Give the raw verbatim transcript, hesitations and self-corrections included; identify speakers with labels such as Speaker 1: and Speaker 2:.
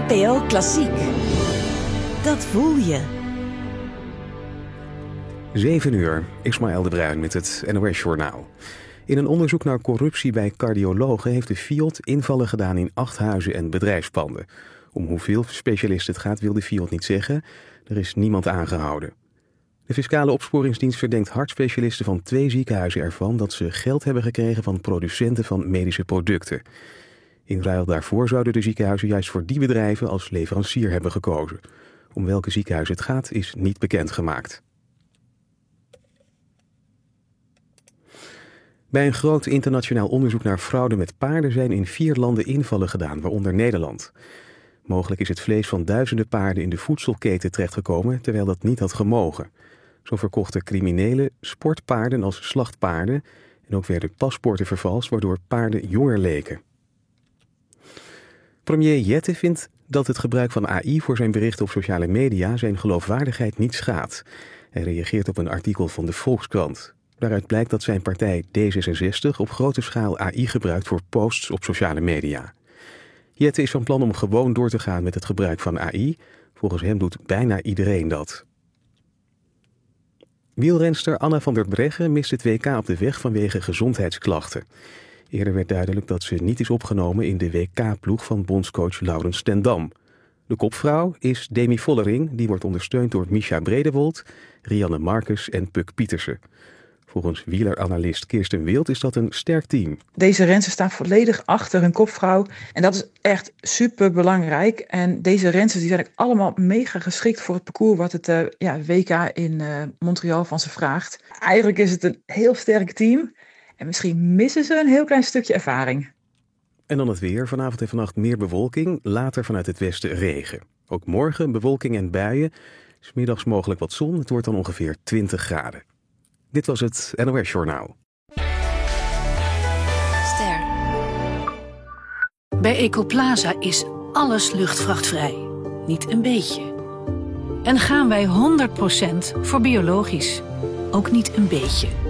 Speaker 1: N P O Klassiek. Dat voel je.
Speaker 2: zeven uur, Ismaël de Bruin met het N O S-journaal. In een onderzoek naar corruptie bij cardiologen heeft de Fiat invallen gedaan in acht huizen en bedrijfspanden. Om hoeveel specialisten het gaat wil de Fiat niet zeggen. Er is niemand aangehouden. De fiscale opsporingsdienst verdenkt hartspecialisten van twee ziekenhuizen ervan dat ze geld hebben gekregen van producenten van medische producten. In ruil daarvoor zouden de ziekenhuizen juist voor die bedrijven als leverancier hebben gekozen. Om welke ziekenhuizen het gaat is niet bekendgemaakt. Bij een groot internationaal onderzoek naar fraude met paarden zijn in vier landen invallen gedaan, waaronder Nederland. Mogelijk is het vlees van duizenden paarden in de voedselketen terechtgekomen, terwijl dat niet had gemogen. Zo verkochten criminelen sportpaarden als slachtpaarden en ook werden paspoorten vervalst, waardoor paarden jonger leken. Premier Jette vindt dat het gebruik van A I voor zijn berichten op sociale media zijn geloofwaardigheid niet schaadt. Hij reageert op een artikel van de Volkskrant. Daaruit blijkt dat zijn partij D zesenzestig op grote schaal A I gebruikt voor posts op sociale media. Jette is van plan om gewoon door te gaan met het gebruik van A I. Volgens hem doet bijna iedereen dat. Wielrenster Anna van der Breggen mist het W K op de weg vanwege gezondheidsklachten. Eerder werd duidelijk dat ze niet is opgenomen in de W K-ploeg van bondscoach Laurens ten Dam. De kopvrouw is Demi Vollering, die wordt ondersteund door Mischa Bredewold, Rianne Marcus en Puk Pietersen. Volgens wieleranalist Kirsten Wild is dat een sterk team.
Speaker 3: Deze rensters staan volledig achter hun kopvrouw. En dat is echt super belangrijk. En deze rensters die zijn ook allemaal mega geschikt voor het parcours wat het uh, ja, W K in uh, Montreal van ze vraagt. Eigenlijk is het een heel sterk team. En misschien missen ze een heel klein stukje ervaring.
Speaker 2: En dan het weer. Vanavond en vannacht meer bewolking. Later vanuit het westen regen. Ook morgen bewolking en buien. 'S Middags mogelijk wat zon. Het wordt dan ongeveer twintig graden. Dit was het N O S-journaal.
Speaker 4: Ster. Bij Ecoplaza is alles luchtvrachtvrij. Niet een beetje. En gaan wij honderd procent voor biologisch. Ook niet een beetje.